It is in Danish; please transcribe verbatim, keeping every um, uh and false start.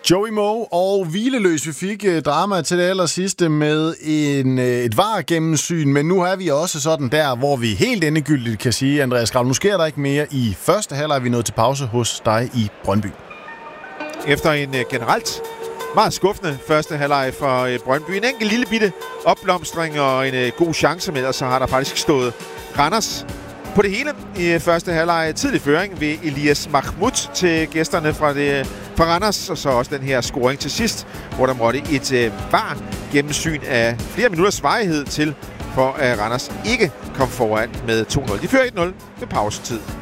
Joey Moe og hvileløs. Vi fik uh, drama til det allersidste med en, uh, et V A R-gennemsyn, men nu er vi også sådan der, hvor vi helt endegyldigt kan sige, Andreas Grav, nu sker der ikke mere i første halvleg. Vi er nået til pause hos dig i Brøndby. Efter en uh, generelt meget skuffende første halvleg for uh, Brøndby. En enkelt lille bitte opblomstring og en uh, god chance med, og så har der faktisk stået Randers på det hele i første halvleg. Tidlig føring ved Elias Mahmoud til gæsterne fra, det, fra Randers, og så også den her scoring til sidst, hvor der måtte et uh, V A R-gennemsyn af flere minutters varighed til, for at Randers ikke kom foran med to nul. De fører et nul ved pausetid.